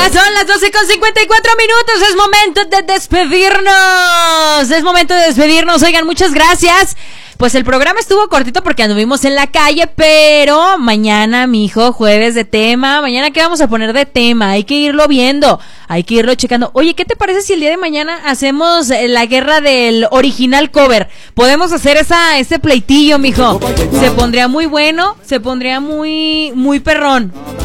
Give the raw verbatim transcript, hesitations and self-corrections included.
son las doce con cincuenta y cuatro minutos. Es momento de despedirnos. Es momento de despedirnos. Oigan, muchas gracias. Pues el programa estuvo cortito porque anduvimos en la calle, pero mañana, mijo, jueves de tema. Mañana, ¿qué vamos a poner de tema? Hay que irlo viendo, hay que irlo checando. Oye, ¿qué te parece si el día de mañana hacemos la guerra del original cover? Podemos hacer esa ese pleitillo, mijo. Se pondría muy bueno, se pondría muy muy perrón.